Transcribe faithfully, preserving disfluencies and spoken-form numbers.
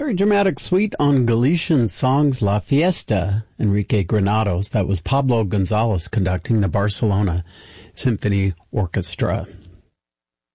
Very dramatic suite on Galician songs La Fiesta, Enrique Granados. That was Pablo Gonzalez conducting the Barcelona Symphony Orchestra.